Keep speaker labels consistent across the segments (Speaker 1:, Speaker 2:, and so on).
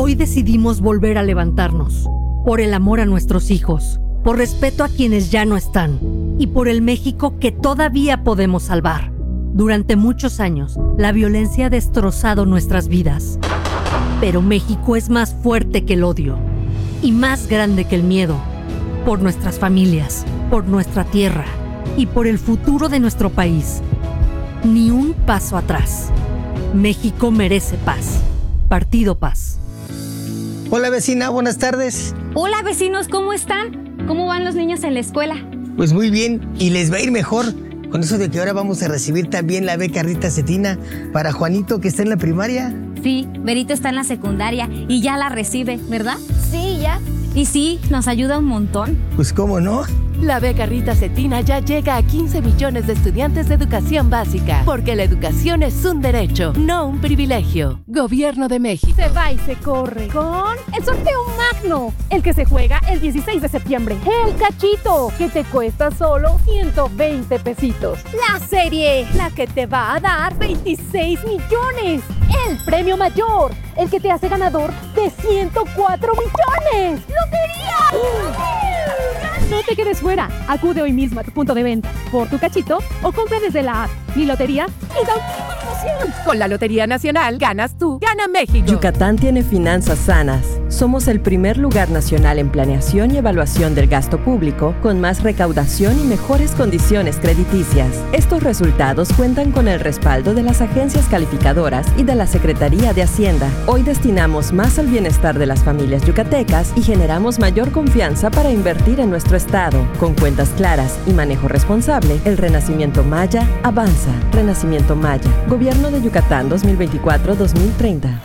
Speaker 1: Hoy decidimos volver a levantarnos, por el amor a nuestros hijos, por respeto a quienes ya no están y por el México que todavía podemos salvar. Durante muchos años, la violencia ha destrozado nuestras vidas. Pero México es más fuerte que el odio y más grande que el miedo. Por nuestras familias, por nuestra tierra y por el futuro de nuestro país. Ni un paso atrás. México merece paz. Partido Paz.
Speaker 2: Hola vecina, buenas tardes.
Speaker 3: Hola vecinos, ¿cómo están? ¿Cómo van los niños en la escuela?
Speaker 2: Pues muy bien, y les va a ir mejor. Con eso de que ahora vamos a recibir también la beca Rita Cetina para Juanito, que está en la primaria.
Speaker 3: Sí, Berito está en la secundaria y ya la recibe, ¿verdad?
Speaker 4: Sí, ya.
Speaker 3: Y sí, nos ayuda un montón.
Speaker 2: Pues cómo no.
Speaker 5: La beca Rita Cetina ya llega a 15 millones de estudiantes de educación básica, porque la educación es un derecho, no un privilegio. Gobierno de México.
Speaker 4: Se va y se corre con el sorteo magno, el que se juega el 16 de septiembre. El cachito, que te cuesta solo 120 pesitos. La serie, la que te va a dar 26 millones. El premio mayor, el que te hace ganador de 104 millones. ¡Lotería! No te quedes fuera. Acude hoy mismo a tu punto de venta por tu cachito o compra desde la app Mi Lotería y da una promoción.
Speaker 5: Con la Lotería Nacional ganas tú, gana México.
Speaker 6: Yucatán tiene finanzas sanas. Somos el primer lugar nacional en planeación y evaluación del gasto público, con más recaudación y mejores condiciones crediticias. Estos resultados cuentan con el respaldo de las agencias calificadoras y de la Secretaría de Hacienda. Hoy destinamos más al bienestar de las familias yucatecas y generamos mayor confianza para invertir en nuestro estado. Con cuentas claras y manejo responsable, el Renacimiento Maya avanza. Renacimiento Maya. Gobierno de Yucatán 2024-2030.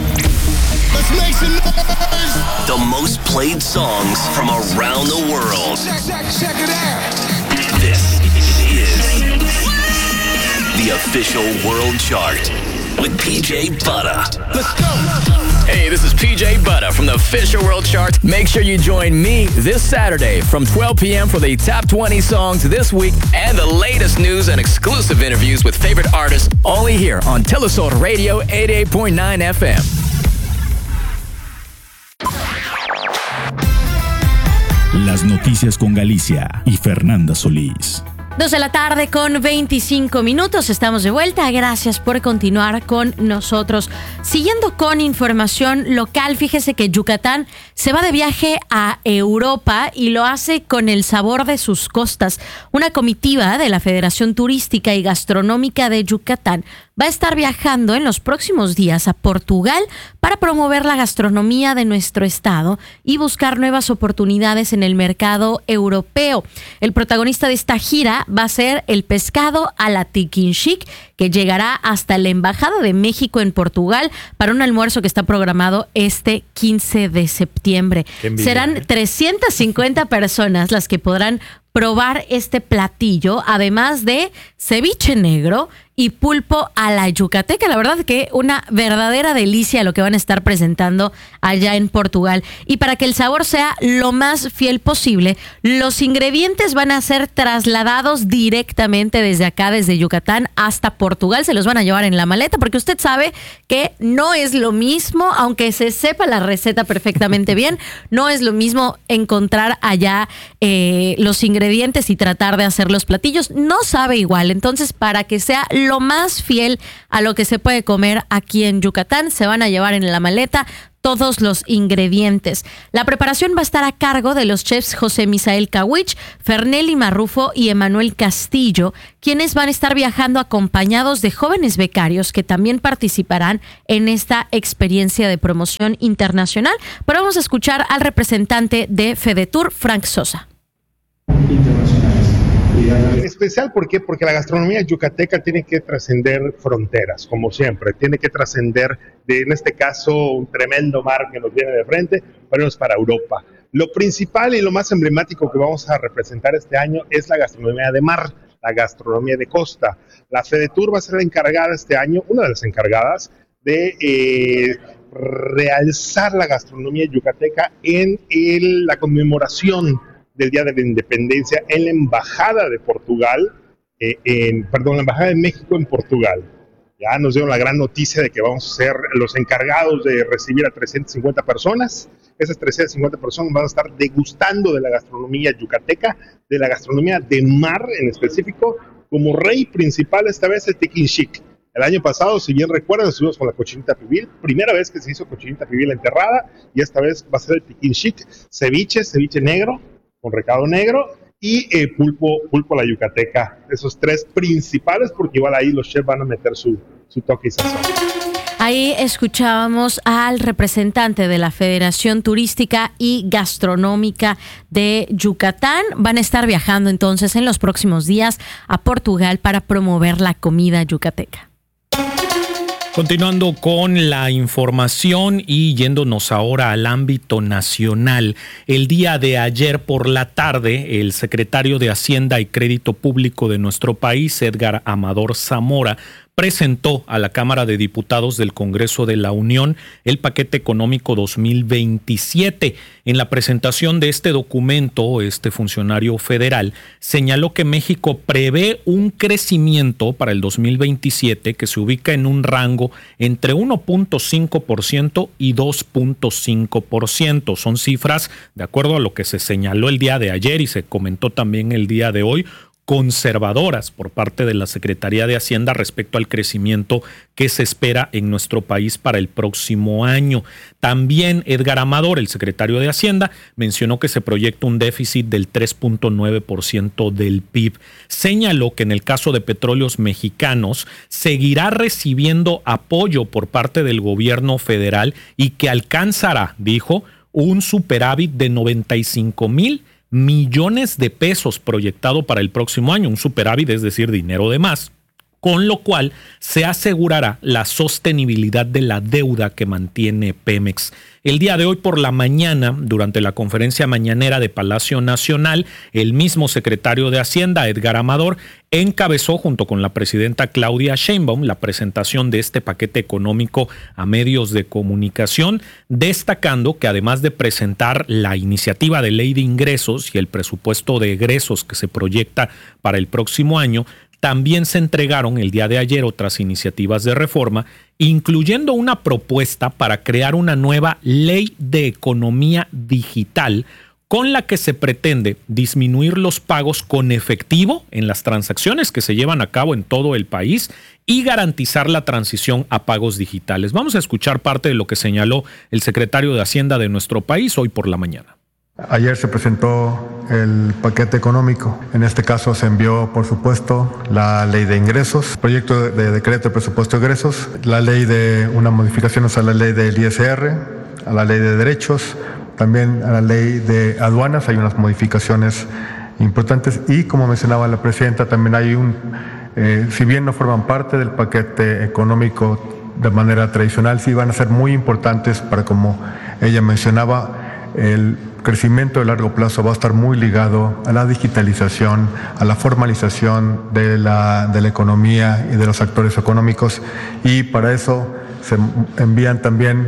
Speaker 7: The most played songs from around the world. Check it out. This is the official world chart with PJ Butter. Let's go.
Speaker 8: Hey, this is PJ Butter from the Official World Chart. Make sure you join me this Saturday from 12 p.m. for the top 20 songs this week and the latest news and exclusive interviews with favorite artists only here on Telesur Radio 88.9 FM.
Speaker 9: Las noticias con Galicia y Fernanda Solís.
Speaker 10: 2 de la tarde con 25 minutos. Estamos de vuelta. Gracias por continuar con nosotros. Siguiendo con información local, fíjese que Yucatán se va de viaje a Europa y lo hace con el sabor de sus costas. Una comitiva de la Federación Turística y Gastronómica de Yucatán va a estar viajando en los próximos días a Portugal para promover la gastronomía de nuestro estado y buscar nuevas oportunidades en el mercado europeo. El protagonista de esta gira va a ser el pescado a la tiquinxic, que llegará hasta la Embajada de México en Portugal para un almuerzo que está programado este 15 de septiembre. Serán 350 personas las que podrán probar este platillo, además de ceviche negro y pulpo a la yucateca. La verdad que una verdadera delicia lo que van a estar presentando allá en Portugal. Y para que el sabor sea lo más fiel posible, los ingredientes van a ser trasladados directamente desde acá, desde Yucatán hasta Portugal. Se los van a llevar en la maleta porque usted sabe que no es lo mismo, aunque se sepa la receta perfectamente bien, no es lo mismo encontrar allá los ingredientes y tratar de hacer los platillos. No sabe igual. Entonces, para que sea lo más fiel a lo que se puede comer aquí en Yucatán, se van a llevar en la maleta todos los ingredientes. La preparación va a estar a cargo de los chefs José Misael Kawich, Fernelli Marrufo y Emanuel Castillo, quienes van a estar viajando acompañados de jóvenes becarios que también participarán en esta experiencia de promoción internacional. Pero vamos a escuchar al representante de Fedetur, Frank Sosa.
Speaker 11: En especial, ¿por qué? Porque la gastronomía yucateca tiene que trascender fronteras, como siempre. Tiene que trascender, en este caso, un tremendo mar que nos viene de frente, para irnos para Europa. Lo principal y lo más emblemático que vamos a representar este año es la gastronomía de mar, la gastronomía de costa. La Fedetur va a ser la encargada este año, una de las encargadas, de realzar la gastronomía yucateca en la conmemoración del Día de la Independencia en la Embajada de Portugal, la Embajada de México en Portugal. Ya nos dieron la gran noticia de que vamos a ser los encargados de recibir a 350 personas. Esas 350 personas van a estar degustando de la gastronomía yucateca, de la gastronomía de mar en específico. Como rey principal esta vez el tequinchic. El año pasado, si bien recuerdan, estuvimos con la cochinita pibil, primera vez que se hizo cochinita pibil enterrada, y esta vez va a ser el tequinchic, ceviche negro, con recado negro, y pulpo a la yucateca. Esos tres principales, porque igual ahí los chefs van a meter su toque y sazón.
Speaker 10: Ahí escuchábamos al representante de la Federación Turística y Gastronómica de Yucatán. Van a estar viajando entonces en los próximos días a Portugal para promover la comida yucateca.
Speaker 12: Continuando con la información y yéndonos ahora al ámbito nacional, el día de ayer por la tarde, el secretario de Hacienda y Crédito Público de nuestro país, Edgar Amador Zamora, presentó a la Cámara de Diputados del Congreso de la Unión el paquete económico 2027. En la presentación de este documento, este funcionario federal señaló que México prevé un crecimiento para el 2027 que se ubica en un rango entre 1.5% y 2.5%. Son cifras, de acuerdo a lo que se señaló el día de ayer y se comentó también el día de hoy, conservadoras por parte de la Secretaría de Hacienda respecto al crecimiento que se espera en nuestro país para el próximo año. También Edgar Amador, el secretario de Hacienda, mencionó que se proyecta un déficit del 3.9% del PIB. Señaló que en el caso de Petróleos Mexicanos seguirá recibiendo apoyo por parte del gobierno federal y que alcanzará, dijo, un superávit de 95,000 millones de pesos proyectado para el próximo año, un superávit, es decir, dinero de más, con lo cual se asegurará la sostenibilidad de la deuda que mantiene Pemex. El día de hoy por la mañana, durante la conferencia mañanera de Palacio Nacional, el mismo secretario de Hacienda, Edgar Amador, encabezó junto con la presidenta Claudia Sheinbaum la presentación de este paquete económico a medios de comunicación, destacando que además de presentar la iniciativa de ley de ingresos y el presupuesto de egresos que se proyecta para el próximo año, también se entregaron el día de ayer otras iniciativas de reforma, incluyendo una propuesta para crear una nueva ley de economía digital con la que se pretende disminuir los pagos con efectivo en las transacciones que se llevan a cabo en todo el país y garantizar la transición a pagos digitales. Vamos a escuchar parte de lo que señaló el secretario de Hacienda de nuestro país hoy por la mañana.
Speaker 13: Ayer se presentó el paquete económico. En este caso se envió, por supuesto, la ley de ingresos, proyecto de decreto de presupuesto de egresos, la ley de una modificación a la ley del ISR, a la ley de derechos, también a la ley de aduanas. Hay unas modificaciones importantes y, como mencionaba la presidenta, también hay si bien no forman parte del paquete económico de manera tradicional, sí van a ser muy importantes para, como ella mencionaba, el crecimiento de largo plazo va a estar muy ligado a la digitalización, a la formalización de la economía y de los actores económicos, y para eso se envían también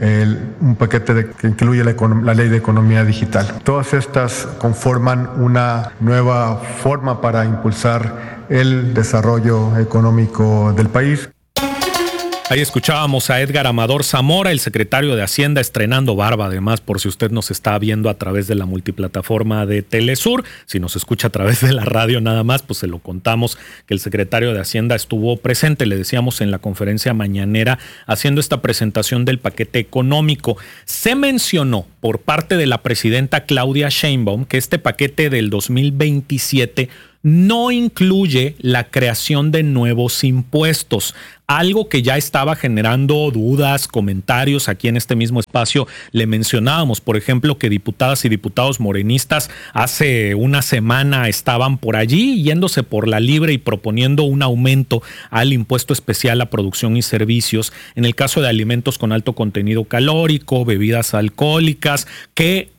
Speaker 13: un paquete que incluye la ley de economía digital. Todas estas conforman una nueva forma para impulsar el desarrollo económico del país.
Speaker 12: Ahí escuchábamos a Edgar Amador Zamora, el secretario de Hacienda, estrenando barba, además, por si usted nos está viendo a través de la multiplataforma de Telesur. Si nos escucha a través de la radio nada más, pues se lo contamos que el secretario de Hacienda estuvo presente, le decíamos, en la conferencia mañanera, haciendo esta presentación del paquete económico. Se mencionó por parte de la presidenta Claudia Sheinbaum que este paquete del 2027 no incluye la creación de nuevos impuestos, algo que ya estaba generando dudas, comentarios. Aquí en este mismo espacio le mencionábamos, por ejemplo, que diputadas y diputados morenistas hace una semana estaban por allí yéndose por la libre y proponiendo un aumento al impuesto especial a producción y servicios en el caso de alimentos con alto contenido calórico, bebidas alcohólicas, que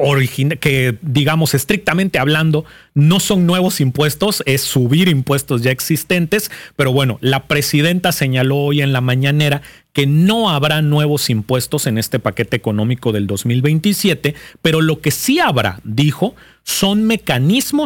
Speaker 12: digamos, estrictamente hablando, no son nuevos impuestos, es subir impuestos ya existentes, pero bueno, la presidenta señaló hoy en la mañanera que no habrá nuevos impuestos en este paquete económico del 2027, pero lo que sí habrá, dijo, son mecanismos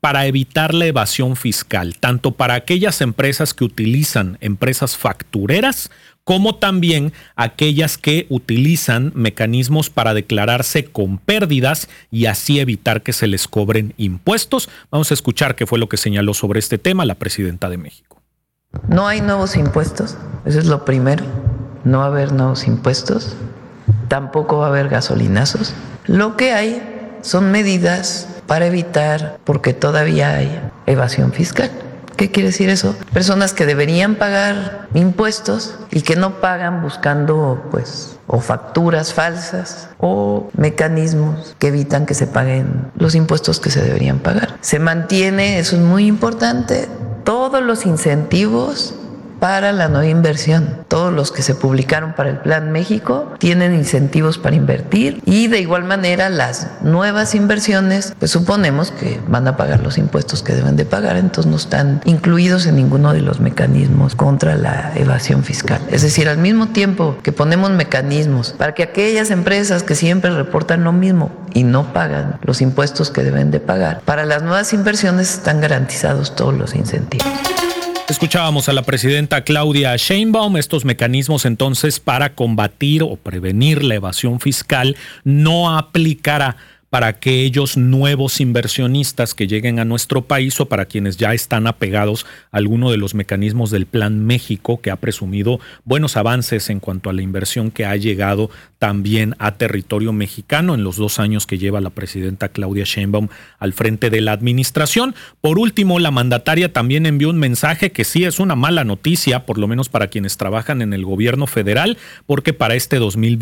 Speaker 12: para evitar la evasión fiscal, tanto para aquellas empresas que utilizan empresas factureras, como también aquellas que utilizan mecanismos para declararse con pérdidas y así evitar que se les cobren impuestos. Vamos a escuchar qué fue lo que señaló sobre este tema la presidenta de México.
Speaker 14: No hay nuevos impuestos, eso es lo primero. No va a haber nuevos impuestos, tampoco va a haber gasolinazos. Lo que hay son medidas para evitar, porque todavía hay evasión fiscal. ¿Qué quiere decir eso? Personas que deberían pagar impuestos y que no pagan buscando, pues, o facturas falsas o mecanismos que evitan que se paguen los impuestos que se deberían pagar. Se mantiene, eso es muy importante, todos los incentivos para la nueva inversión. Todos los que se publicaron para el Plan México tienen incentivos para invertir y de igual manera las nuevas inversiones, pues suponemos que van a pagar los impuestos que deben de pagar, entonces no están incluidos en ninguno de los mecanismos contra la evasión fiscal. Es decir, al mismo tiempo que ponemos mecanismos para que aquellas empresas que siempre reportan lo mismo y no pagan los impuestos que deben de pagar, para las nuevas inversiones están garantizados todos los incentivos.
Speaker 12: Escuchábamos a la presidenta Claudia Sheinbaum. Estos mecanismos entonces para combatir o prevenir la evasión fiscal no aplicará para aquellos nuevos inversionistas que lleguen a nuestro país o para quienes ya están apegados a alguno de los mecanismos del Plan México, que ha presumido buenos avances en cuanto a la inversión que ha llegado también a territorio mexicano en los 2 años que lleva la presidenta Claudia Sheinbaum al frente de la administración. Por último, la mandataria también envió un mensaje que sí es una mala noticia, por lo menos para quienes trabajan en el gobierno federal, porque para este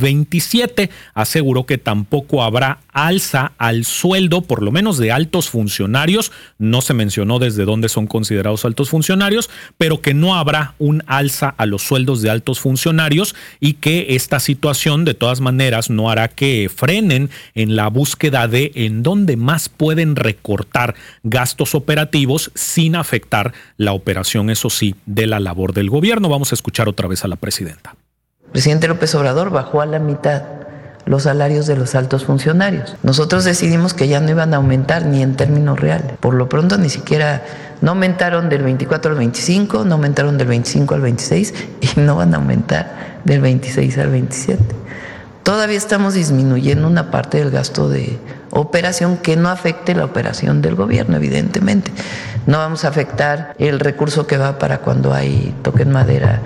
Speaker 12: 2027 aseguró que tampoco habrá alza al sueldo, por lo menos de altos funcionarios. No se mencionó desde dónde son considerados altos funcionarios, pero que no habrá un alza a los sueldos de altos funcionarios y que esta situación de todas maneras no hará que frenen en la búsqueda de en dónde más pueden recortar gastos operativos sin afectar la operación, eso sí, de la labor del gobierno. Vamos a escuchar otra vez a la presidenta.
Speaker 14: El presidente López Obrador bajó a la mitad los salarios de los altos funcionarios. Nosotros decidimos que ya no iban a aumentar ni en términos reales. Por lo pronto ni siquiera, no aumentaron del 24 al 25, no aumentaron del 25 al 26 y no van a aumentar del 26 al 27. Todavía estamos disminuyendo una parte del gasto de operación que no afecte la operación del gobierno, evidentemente. No vamos a afectar el recurso que va para cuando hay, toquen madera,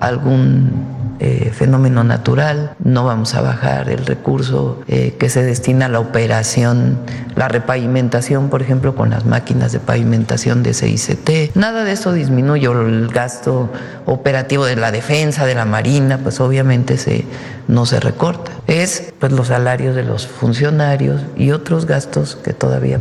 Speaker 14: algún fenómeno natural. No vamos a bajar el recurso que se destina a la operación, la repavimentación, por ejemplo, con las máquinas de pavimentación de CICT. Nada de eso disminuye. El gasto operativo de la defensa, de la marina, pues obviamente no se recorta. Es pues los salarios de los funcionarios y otros gastos que todavía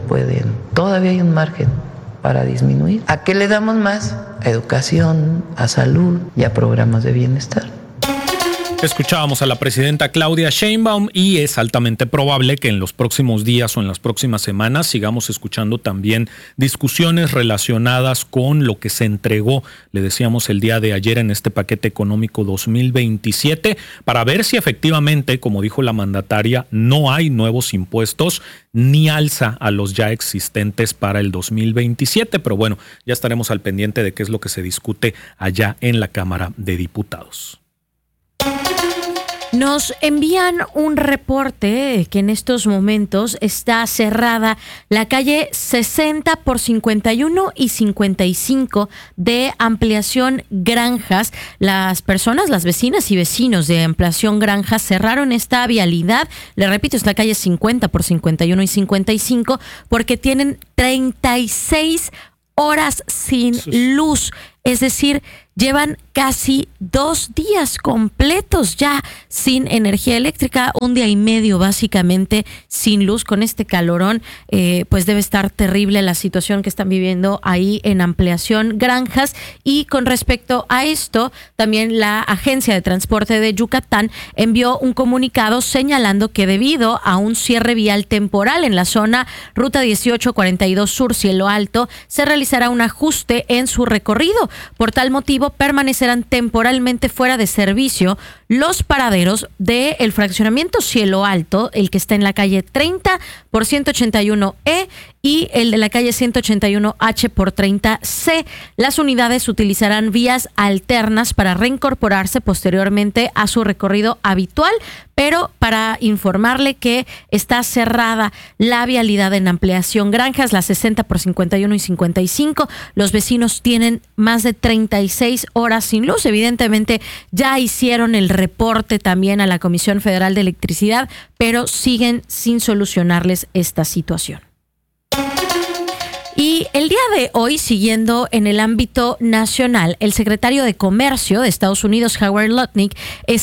Speaker 14: hay un margen para disminuir. ¿A qué le damos más? A educación, a salud y a programas de bienestar.
Speaker 12: Escuchábamos a la presidenta Claudia Sheinbaum y es altamente probable que en los próximos días o en las próximas semanas sigamos escuchando también discusiones relacionadas con lo que se entregó, le decíamos el día de ayer, en este paquete económico 2027, para ver si efectivamente, como dijo la mandataria, no hay nuevos impuestos ni alza a los ya existentes para el 2027. Pero bueno, ya estaremos al pendiente de qué es lo que se discute allá en la Cámara de Diputados.
Speaker 10: Nos envían un reporte que en estos momentos está cerrada la calle 60 por 51 y 55 de Ampliación Granjas. Las personas, las vecinas y vecinos de Ampliación Granjas cerraron esta vialidad. Le repito, es la calle 50 por 51 y 55 porque tienen 36 horas sin luz. Es decir, llevan casi 2 días completos ya sin energía eléctrica, 1 día y medio básicamente sin luz. Con este calorón, pues debe estar terrible la situación que están viviendo ahí en Ampliación Granjas. Y con respecto a esto, también la Agencia de Transporte de Yucatán envió un comunicado señalando que debido a un cierre vial temporal en la zona Ruta 1842 Sur Cielo Alto, se realizará un ajuste en su recorrido. Por tal motivo, permanecerán temporalmente fuera de servicio los paraderos del fraccionamiento Cielo Alto, el que está en la calle 30 por 181E y el de la calle 181H por 30C. Las unidades utilizarán vías alternas para reincorporarse posteriormente a su recorrido habitual, pero para informarle que está cerrada la vialidad en Ampliación Granjas, la 60 por 51 y 55. Los vecinos tienen más de 36 horas sin luz. Evidentemente ya hicieron el reporte también a la Comisión Federal de Electricidad, pero siguen sin solucionarles esta situación. Y el día de hoy, siguiendo en el ámbito nacional, el secretario de Comercio de Estados Unidos, Howard Lutnick,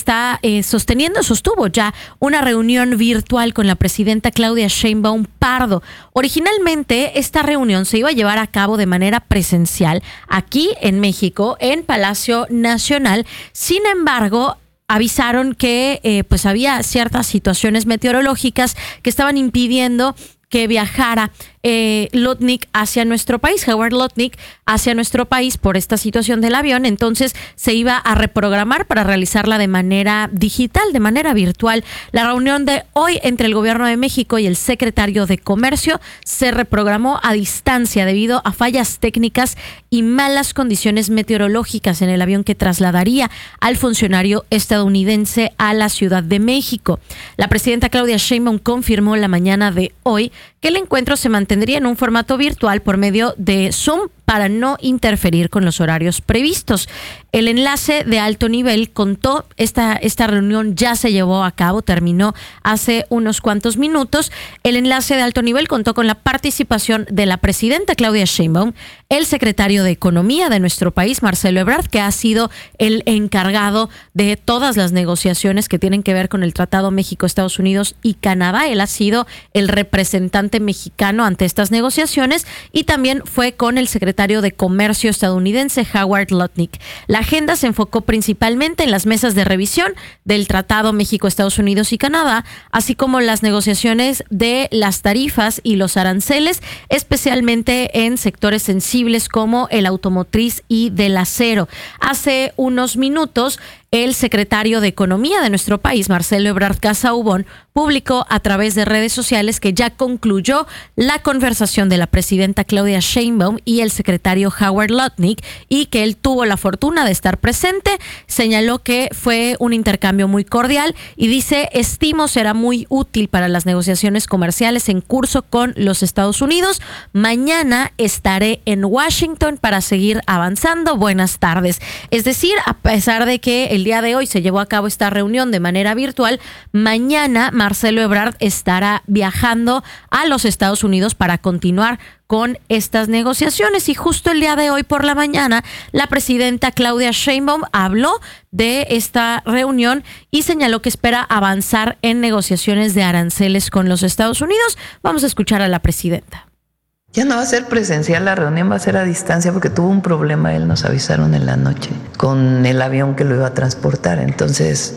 Speaker 10: sostuvo ya una reunión virtual con la presidenta Claudia Sheinbaum Pardo. Originalmente, esta reunión se iba a llevar a cabo de manera presencial aquí en México, en Palacio Nacional. Sin embargo, avisaron que pues había ciertas situaciones meteorológicas que estaban impidiendo que viajara Lutnick hacia nuestro país, Howard Lutnick hacia nuestro país por esta situación del avión. Entonces se iba a reprogramar para realizarla de manera digital, de manera virtual. La reunión de hoy entre el Gobierno de México y el secretario de Comercio se reprogramó a distancia debido a fallas técnicas y malas condiciones meteorológicas en el avión que trasladaría al funcionario estadounidense a la Ciudad de México. La presidenta Claudia Sheinbaum confirmó la mañana de hoy que el encuentro se mantendría en un formato virtual por medio de Zoom para no interferir con los horarios previstos. El enlace de alto nivel contó, esta reunión ya se llevó a cabo, terminó hace unos cuantos minutos. El enlace de alto nivel contó con la participación de la presidenta Claudia Sheinbaum, el secretario de Economía de nuestro país, Marcelo Ebrard, que ha sido el encargado de todas las negociaciones que tienen que ver con el Tratado México, Estados Unidos y Canadá. Él ha sido el representante mexicano ante estas negociaciones, y también fue con el secretario de Comercio estadounidense, Howard Lutnick. La agenda se enfocó principalmente en las mesas de revisión del Tratado México, Estados Unidos y Canadá, así como las negociaciones de las tarifas y los aranceles, especialmente en sectores sensibles como el automotriz y del acero. Hace unos minutos, el secretario de Economía de nuestro país, Marcelo Ebrard Casaubon, publicó a través de redes sociales que ya concluyó la conversación de la presidenta Claudia Sheinbaum y el secretario Howard Lutnick, y que él tuvo la fortuna de estar presente. Señaló que fue un intercambio muy cordial y dice: estimo será muy útil para las negociaciones comerciales en curso con los Estados Unidos. Mañana estaré en Washington para seguir avanzando. Buenas tardes. Es decir, a pesar de que el día de hoy se llevó a cabo esta reunión de manera virtual, mañana Marcelo Ebrard estará viajando a los Estados Unidos para continuar con estas negociaciones. Y justo el día de hoy por la mañana, la presidenta Claudia Sheinbaum habló de esta reunión y señaló que espera avanzar en negociaciones de aranceles con los Estados Unidos. Vamos a escuchar a la presidenta.
Speaker 14: Ya no va a ser presencial, la reunión va a ser a distancia porque tuvo un problema, él nos avisaron en la noche, con el avión que lo iba a transportar. Entonces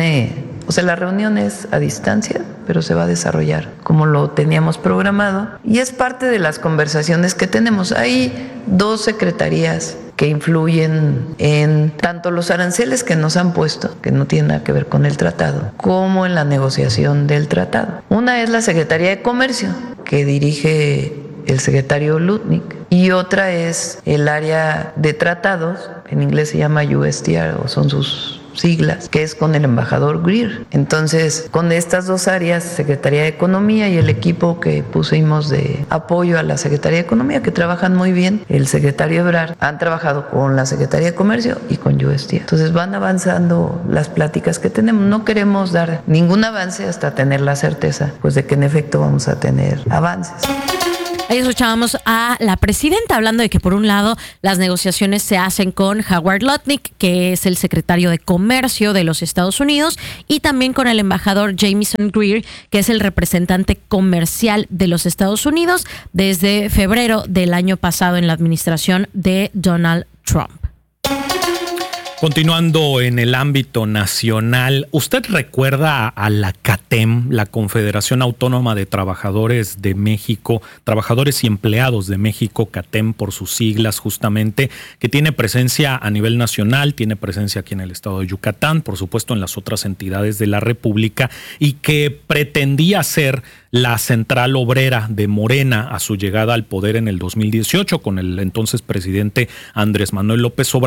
Speaker 14: la reunión es a distancia, pero se va a desarrollar como lo teníamos programado. Y es parte de las conversaciones que tenemos. Hay dos secretarías que influyen en tanto los aranceles que nos han puesto, que no tienen nada que ver con el tratado, como en la negociación del tratado. Una es la Secretaría de Comercio, que dirige el secretario Lutnick, y otra es el área de tratados, en inglés se llama USTR, o son sus siglas, que es con el embajador Greer. Entonces, con estas dos áreas, Secretaría de Economía y el equipo que pusimos de apoyo a la Secretaría de Economía, que trabajan muy bien, el secretario Ebrard, han trabajado con la Secretaría de Comercio y con USTR. Entonces, van avanzando las pláticas que tenemos. No queremos dar ningún avance hasta tener la certeza, pues, de que en efecto vamos a tener avances.
Speaker 10: Ahí escuchábamos a la presidenta hablando de que, por un lado, las negociaciones se hacen con Howard Lutnick, que es el secretario de Comercio de los Estados Unidos, y también con el embajador Jamieson Greer, que es el representante comercial de los Estados Unidos desde febrero del año pasado en la administración de Donald Trump.
Speaker 12: Continuando en el ámbito nacional, ¿usted recuerda a la CATEM, la Confederación Autónoma de Trabajadores de México, Trabajadores y Empleados de México, CATEM por sus siglas justamente, que tiene presencia a nivel nacional, tiene presencia aquí en el estado de Yucatán, por supuesto en las otras entidades de la República, y que pretendía ser la central obrera de Morena a su llegada al poder en el 2018 con el entonces presidente Andrés Manuel López Obrador?